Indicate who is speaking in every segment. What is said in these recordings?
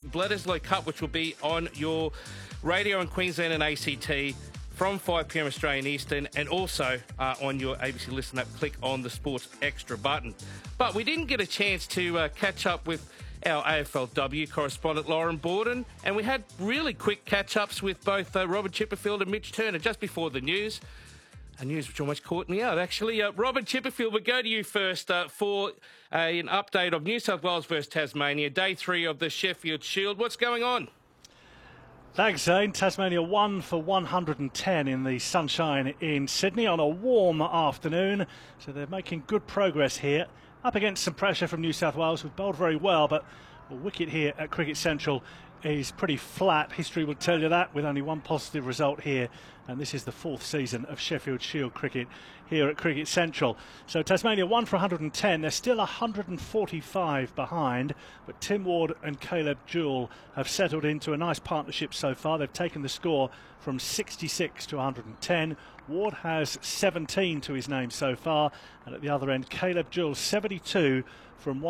Speaker 1: Bledisloe Cup, which will be on your radio in Queensland and ACT from 5 p.m. Australian Eastern, and also on your ABC Listen Up. Click on the Sports Extra button. But we didn't get a chance to catch up with our AFLW correspondent Lauren Borden, and we had really quick catch-ups with both Robert Chipperfield and Mitch Turner just before the news. A news which almost caught me out, actually. Robert Chipperfield, we'll go to you first for an update of New South Wales versus Tasmania, day 3 of the Sheffield Shield. What's going on?
Speaker 2: Thanks, Zane. Tasmania 1 for 110 in the sunshine in Sydney on a warm afternoon, so they're making good progress here. Up against some pressure from New South Wales, who've bowled very well, but the wicket here at Cricket Central is pretty flat. History will tell you that, with only one positive result here, and this is the 4th season of Sheffield Shield cricket here at Cricket Central. So Tasmania 1 for 110. They're still 145 behind, but Tim Ward and Caleb Jewell have settled into a nice partnership so far. They've taken the score from 66 to 110. Ward has 17 to his name so far, and at the other end, Caleb Jewell 72 from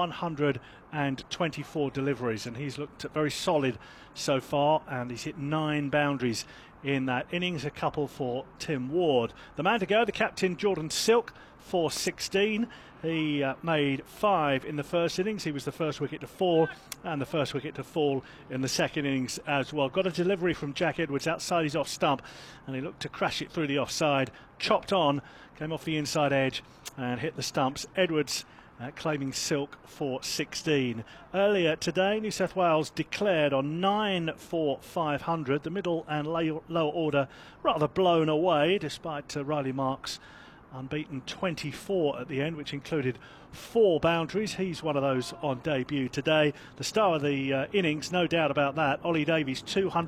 Speaker 2: 124 deliveries, and he's looked very solid so far, and he's hit 9 boundaries in that innings, a couple for Tim Ward. The man to go, the captain, Jordan Silk, for 16. He made 5 in the first innings. He was the first wicket to fall, and the first wicket to fall in the second innings as well. Got a delivery from Jack Edwards outside his off stump, and he looked to crash it through the offside. Chopped on, came off the inside edge and hit the stumps. Edwards claiming Silk for 16. Earlier today, New South Wales declared on 9 for 500. The middle and lower order rather blown away, despite Riley Marks unbeaten 24 at the end, which included 4 boundaries. He's one of those on debut today. The star of the innings, no doubt about that, Ollie Davies,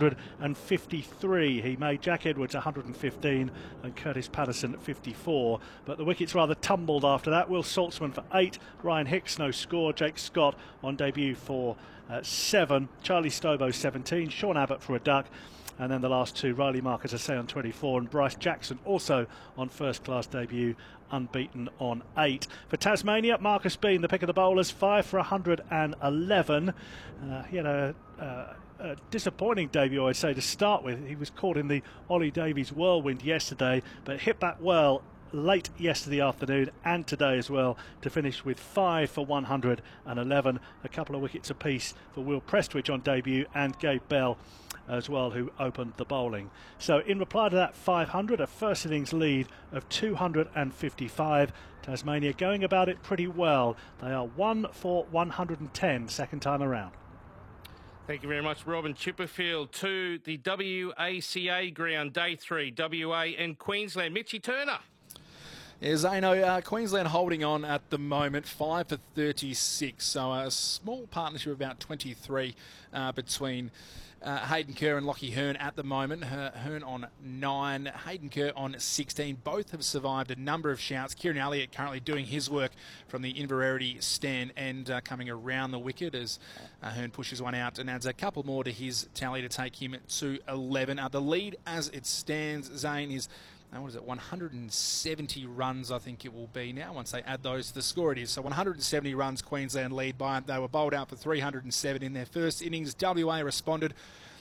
Speaker 2: 253. He made Jack Edwards 115 and Curtis Patterson 54. But the wickets rather tumbled after that. Will Saltzman for 8. Ryan Hicks, no score. Jake Scott on debut for 7. Charlie Stobo, 17. Sean Abbott for a duck. And then the last 2, Riley Mark, as I say, on 24, and Bryce Jackson also on first-class debut, unbeaten on 8. For Tasmania, Marcus Bean, the pick of the bowlers, 5 for 111. He had a disappointing debut, I'd say, to start with. He was caught in the Ollie Davies whirlwind yesterday, but hit back well late yesterday afternoon and today as well to finish with 5 for 111. A couple of wickets apiece for Will Prestwich on debut and Gabe Bell as well, who opened the bowling. So in reply to that 500, a first innings lead of 255. Tasmania going about it pretty well. They are 1 for 110 second time around.
Speaker 1: Thank you very much, Robin Chipperfield. To the WACA ground, day 3, WA and Queensland. Mitchy Turner.
Speaker 3: Yeah, Zano, Queensland holding on at the moment, 5 for 36. So a small partnership of about 23 between Hayden Kerr and Lockie Hearn at the moment. Hearn on 9, Hayden Kerr on 16. Both have survived a number of shouts. Kieran Elliott currently doing his work from the Inverarity stand and coming around the wicket as Hearn pushes one out and adds a couple more to his tally to take him to 11. The lead as it stands, Zane, is 170 runs, I think it will be now, once they add those to the score. It is. So 170 runs Queensland lead by. They were bowled out for 307 in their first innings. WA responded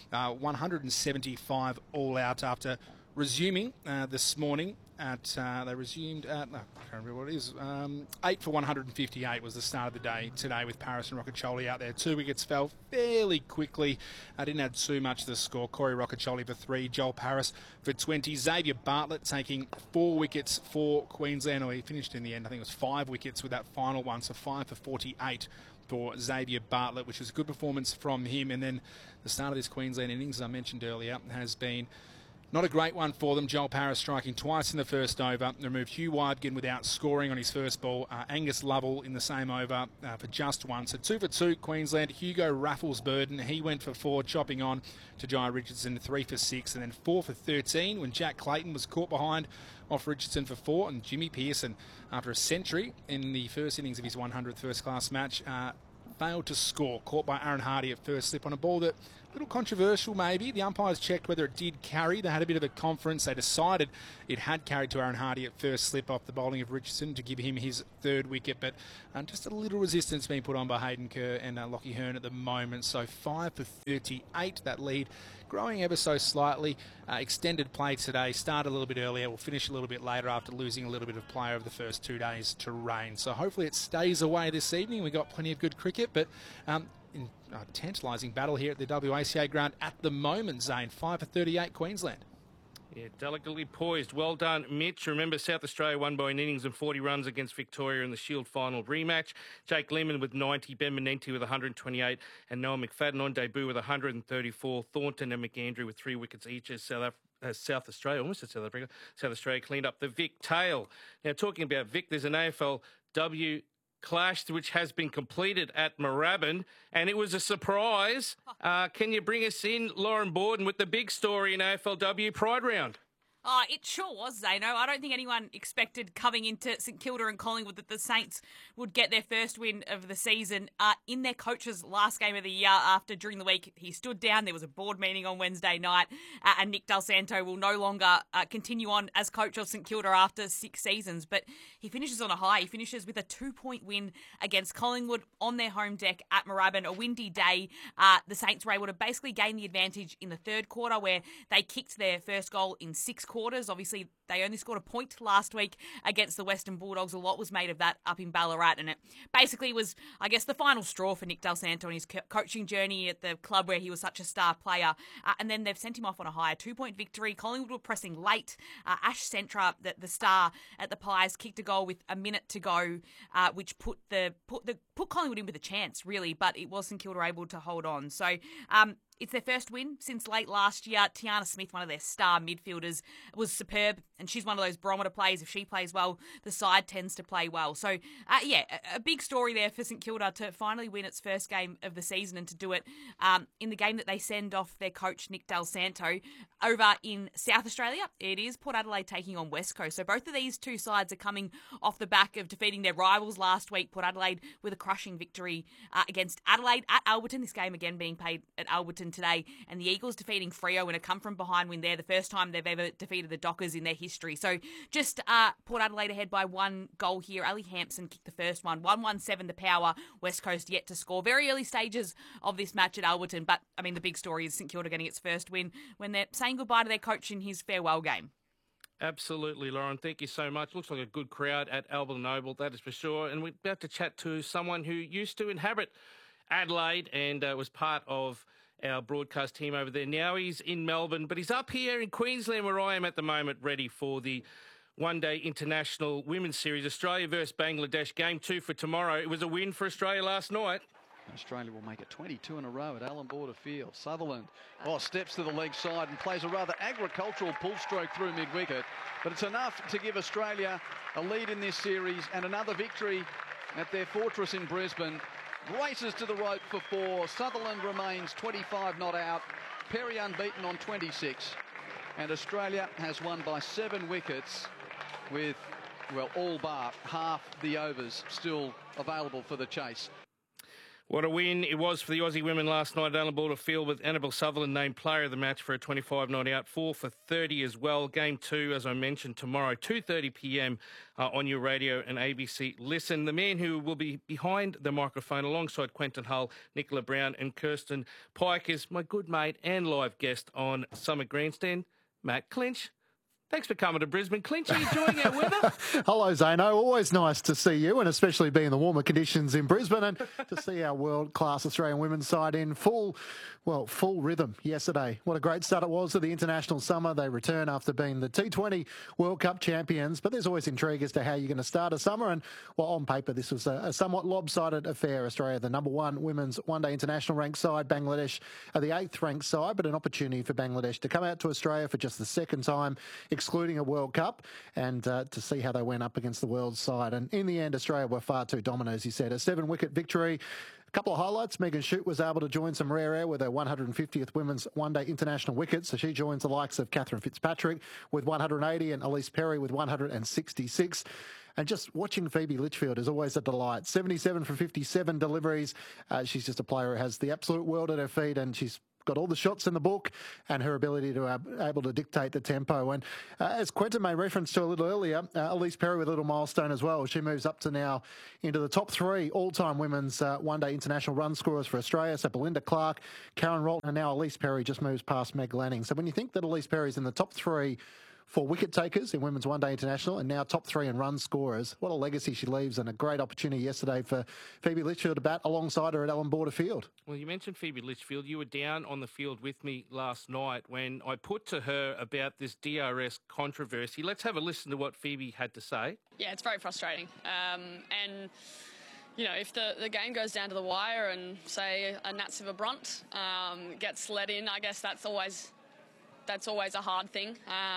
Speaker 3: 175 all out after resuming this morning at, they resumed at, I can't remember what it is, 8 for 158 was the start of the day today with Paris and Roccaccioli out there. 2 wickets fell fairly quickly. Didn't add too much to the score. Corey Roccaccioli for 3, Joel Paris for 20. Xavier Bartlett taking 4 wickets for Queensland, or he finished in the end, I think it was 5 wickets with that final one, so 5 for 48 for Xavier Bartlett, which was a good performance from him. And then the start of this Queensland innings, as I mentioned earlier, has been not a great one for them. Joel Paris striking twice in the first over. Removed Hugh Wybgen without scoring on his first ball. Angus Lovell in the same over for just 1. So 2 for 2 Queensland. Hugo Raffles-Burden, he went for 4, chopping on to Jai Richardson, 3 for 6. And then 4 for 13 when Jack Clayton was caught behind off Richardson for 4. And Jimmy Pearson, after a century in the first innings of his 100th first-class match, failed to score. Caught by Aaron Hardy at first slip on a ball that, a little controversial maybe. The umpires checked whether it did carry. They had a bit of a conference. They decided it had carried to Aaron Hardy at first slip off the bowling of Richardson to give him his third wicket. But just a little resistance being put on by Hayden Kerr and Lockie Hearn at the moment. So 5 for 38, that lead growing ever so slightly. Extended play today. Started a little bit earlier. We'll finish a little bit later after losing a little bit of play over the first 2 days to rain. So hopefully it stays away this evening. We've got plenty of good cricket, but in a tantalising battle here at the WACA ground at the moment, Zane. 5 for 38, Queensland.
Speaker 1: Yeah, delicately poised. Well done, Mitch. Remember, South Australia won by an innings and 40 runs against Victoria in the Shield final rematch. Jake Lehmann with 90, Ben Menenti with 128, and Noah McFadden on debut with 134. Thornton and McAndrew with 3 wickets each as South Australia, almost South Africa, South Australia cleaned up the Vic tail. Now, talking about Vic, there's an AFLW clash which has been completed at Moorabbin, and it was a surprise. Can you bring us in, Lauren Borden, with the big story in AFLW Pride Round?
Speaker 4: Oh, it sure was, Zano. I don't think anyone expected coming into St Kilda and Collingwood that the Saints would get their first win of the season in their coach's last game of the year. After, during the week, he stood down. There was a board meeting on Wednesday night, and Nick Del Santo will no longer continue on as coach of St Kilda after 6 seasons. But he finishes on a high. He finishes with a 2-point win against Collingwood on their home deck at Moorabbin. A windy day. The Saints were able to basically gain the advantage in the third quarter, where they kicked their first goal in 6 quarters. Obviously, they only scored a point last week against the Western Bulldogs. A lot was made of that up in Ballarat, and it basically was, I guess, the final straw for Nick Del Santo on his coaching journey at the club where he was such a star player. And then they've sent him off on a high 2-point victory. Collingwood were pressing late. Ash Centra, the star at the Pies, kicked a goal with a minute to go, which put Collingwood in with a chance, really, but it was St Kilda able to hold on. So it's their first win since late last year. Tiana Smith, one of their star midfielders, was superb, and she's one of those barometer players. If she plays well, the side tends to play well. So, a big story there for St Kilda to finally win its first game of the season, and to do it in the game that they send off their coach, Nick Del Santo, over in South Australia. It is Port Adelaide taking on West Coast. So both of these two sides are coming off the back of defeating their rivals last week. Port Adelaide with a crushing victory against Adelaide at Alberton. This game again being played at Alberton today, and the Eagles defeating Freo in a come-from-behind win there, the first time they've ever defeated the Dockers in their history. So just Port Adelaide ahead by 1 goal here. Ali Hampson kicked the first one, 117 to power. West Coast yet to score. Very early stages of this match at Alberton, but I mean the big story is St Kilda getting its first win when they're saying goodbye to their coach in his farewell game.
Speaker 1: Absolutely, Lauren. Thank you so much. Looks like a good crowd at Alberton Oval, that is for sure. And we're about to chat to someone who used to inhabit Adelaide and was part of our broadcast team over there. Now he's in Melbourne, but he's up here in Queensland where I am at the moment, ready for the one-day international women's series, Australia versus Bangladesh. Game 2 for tomorrow. It was a win for Australia last night.
Speaker 5: Australia will make it 22 in a row at Allan Border Field. Sutherland steps to the leg side and plays a rather agricultural pull stroke through mid-wicket, but it's enough to give Australia a lead in this series and another victory at their fortress in Brisbane. Races to the rope for 4. Sutherland remains 25 not out. Perry unbeaten on 26. And Australia has won by 7 wickets with, well, all bar half the overs still available for the chase.
Speaker 1: What a win it was for the Aussie women last night at Allan Border Field, with Annabelle Sutherland named player of the match for a 25 not out, 4 for 30 as well. Game 2, as I mentioned, tomorrow, 2:30 p.m. On your radio and ABC Listen. The man who will be behind the microphone alongside Quentin Hull, Nicola Brown and Kirsten Pike is my good mate and live guest on Summer Grandstand, Matt Clinch. Thanks for coming to Brisbane. Clinch, are you enjoying our weather?
Speaker 6: Hello, Zano. Always nice to see you, and especially being the warmer conditions in Brisbane, and to see our world-class Australian women's side in full rhythm yesterday. What a great start it was to the international summer. They return after being the T20 World Cup champions, but there's always intrigue as to how you're going to start a summer, and, well, on paper, this was a somewhat lopsided affair. Australia, the number 1 women's one-day international ranked side, Bangladesh are the 8th ranked side, but an opportunity for Bangladesh to come out to Australia for just the second time, excluding a World Cup, and to see how they went up against the world side. And in the end, Australia were far too dominant, as you said. A 7-wicket victory. A couple of highlights. Megan Shute was able to join some rare air with her 150th Women's One-Day International wicket. So she joins the likes of Catherine Fitzpatrick with 180 and Elise Perry with 166. And just watching Phoebe Litchfield is always a delight. 77 from 57 deliveries. She's just a player who has the absolute world at her feet, and she's got all the shots in the book and her ability to able to dictate the tempo. And as Quentin made reference to a little earlier, Elise Perry with a little milestone as well. She moves up to now into the top 3 all-time women's one-day international run scorers for Australia. So Belinda Clark, Karen Rolton, and now Elise Perry just moves past Meg Lanning. So when you think that Elise Perry's in the top 3 for wicket takers in Women's One Day International and now top 3 in run scorers, what a legacy she leaves, and a great opportunity yesterday for Phoebe Litchfield to bat alongside her at Allan Border Field.
Speaker 1: Well, you mentioned Phoebe Litchfield. You were down on the field with me last night when I put to her about this DRS controversy. Let's have a listen to what Phoebe had to say.
Speaker 7: Yeah, it's very frustrating. And, you know, if the game goes down to the wire and, say, a Nat Siver-Brunt gets let in, I guess that's always a hard thing.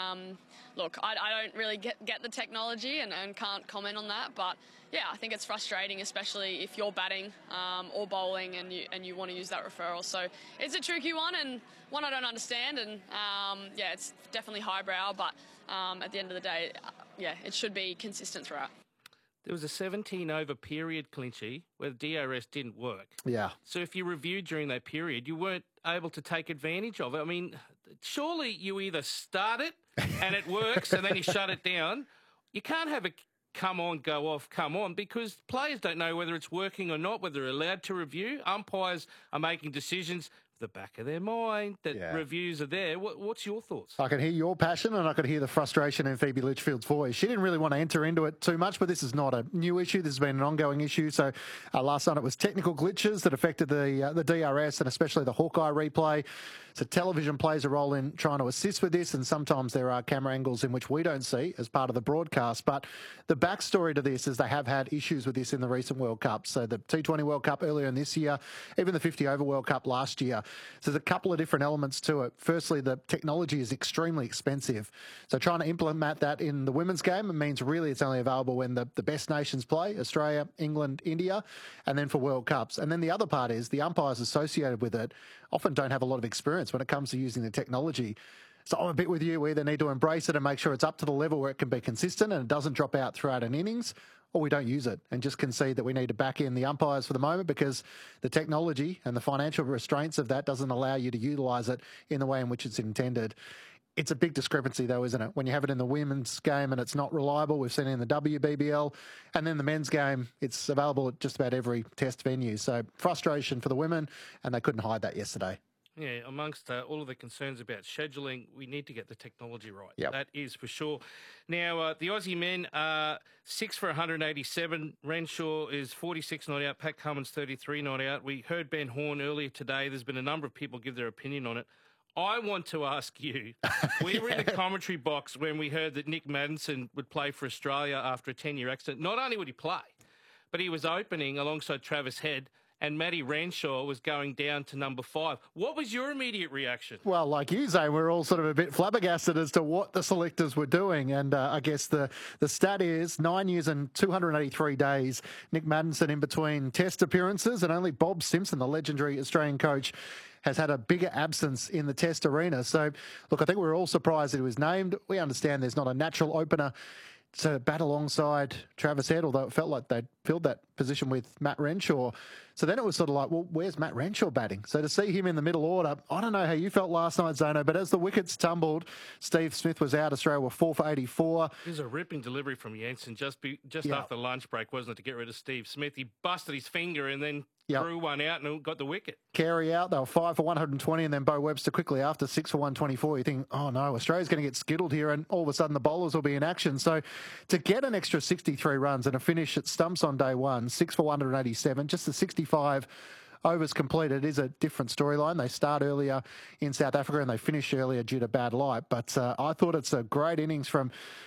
Speaker 7: Look, I don't really get the technology and can't comment on that, but yeah, I think it's frustrating, especially if you're batting or bowling and you want to use that referral. So it's a tricky one, and one I don't understand, and yeah, it's definitely highbrow, but at the end of the day, yeah, it should be consistent throughout.
Speaker 1: There was a 17-over period, Clinchy, where the DRS didn't work.
Speaker 6: Yeah.
Speaker 1: So if you reviewed during that period, you weren't able to take advantage of it. I mean, surely you either start it and it works and then you shut it down. You can't have it come on, go off, come on, because players don't know whether it's working or not, whether they're allowed to review. Umpires are making decisions the back of their mind that reviews are there. What's your thoughts?
Speaker 6: I can hear your passion, and I could hear the frustration in Phoebe Litchfield's voice. She didn't really want to enter into it too much, but this is not a new issue. This has been an ongoing issue. So last night it was technical glitches that affected the DRS and especially the Hawkeye replay. So television plays a role in trying to assist with this, and sometimes there are camera angles in which we don't see as part of the broadcast. But the backstory to this is they have had issues with this in the recent World Cup. So the T20 World Cup earlier in this year, even the 50-over World Cup last year. So there's a couple of different elements to it. Firstly, the technology is extremely expensive. So trying to implement that in the women's game, it means really it's only available when the best nations play, Australia, England, India, and then for World Cups. And then the other part is the umpires associated with it often don't have a lot of experience when it comes to using the technology. So I'm a bit with you. We either need to embrace it and make sure it's up to the level where it can be consistent and it doesn't drop out throughout an innings, or we don't use it and just concede that we need to back in the umpires for the moment because the technology and the financial restraints of that doesn't allow you to utilise it in the way in which it's intended. It's a big discrepancy, though, isn't it? When you have it in the women's game and it's not reliable. We've seen it in the WBBL. And then the men's game, it's available at just about every test venue. So frustration for the women, and they couldn't hide that yesterday.
Speaker 1: Yeah, amongst all of the concerns about scheduling, we need to get the technology right.
Speaker 6: Yep.
Speaker 1: That is for sure. Now, the Aussie men are 6 for 187. Renshaw is 46 not out. Pat Cummins 33 not out. We heard Ben Horn earlier today. There's been a number of people give their opinion on it. I want to ask you, we were in the commentary box when we heard that Nick Maddinson would play for Australia after a 10-year accident. Not only would he play, but he was opening alongside Travis Head, and Matty Renshaw was going down to number 5. What was your immediate reaction?
Speaker 6: Well, like you say, we're all sort of a bit flabbergasted as to what the selectors were doing. And I guess the stat is 9 years and 283 days. Nick Maddinson in between test appearances, and only Bob Simpson, the legendary Australian coach, has had a bigger absence in the test arena. So, look, I think we're all surprised that he was named. We understand there's not a natural opener to bat alongside Travis Head, although it felt like they'd filled that position with Matt Renshaw. So then it was sort of like, well, where's Matt Renshaw batting? So to see him in the middle order, I don't know how you felt last night, Zono, but as the wickets tumbled, Steve Smith was out. Australia were 4 for 84.
Speaker 1: It was a ripping delivery from Jensen just after lunch break, wasn't it, to get rid of Steve Smith. He busted his finger and then threw one out and got the wicket.
Speaker 6: Carey out. They were 5 for 120, and then Bo Webster quickly after 6 for 124. You think, oh no, Australia's going to get skittled here, and all of a sudden the bowlers will be in action. So to get an extra 63 runs and a finish at stumps on day one, 6 for 187, just the 65 overs completed is a different storyline. They start earlier in South Africa and they finish earlier due to bad light. But I thought it's a great innings from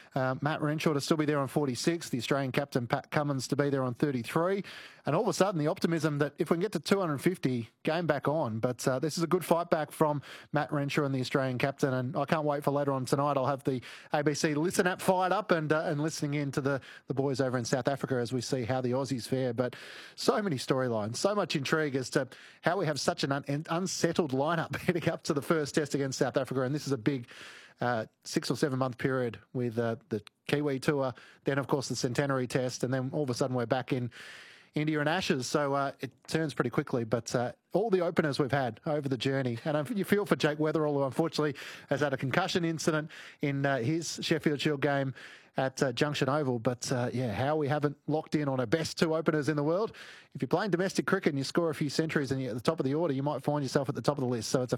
Speaker 6: Matt Renshaw to still be there on 46, the Australian captain Pat Cummins to be there on 33. And all of a sudden, the optimism that if we can get to 250, game back on. But this is a good fight back from Matt Renshaw and the Australian captain. And I can't wait for later on tonight. I'll have the ABC Listen app fired up and listening in to the boys over in South Africa as we see how the Aussies fare. But so many storylines, so much intrigue as to how we have such an unsettled lineup heading up to the first test against South Africa. And this is a big 6 or 7 month period with the Kiwi tour, then of course the centenary test, and then all of a sudden we're back in India and Ashes. So it turns pretty quickly. But all the openers we've had over the journey, and you feel for Jake Weatherall, who unfortunately has had a concussion incident in his Sheffield Shield game at Junction Oval. But yeah, how we haven't locked in on our best 2 openers in the world. If you're playing domestic cricket and you score a few centuries and you're at the top of the order, you might find yourself at the top of the list. So it's a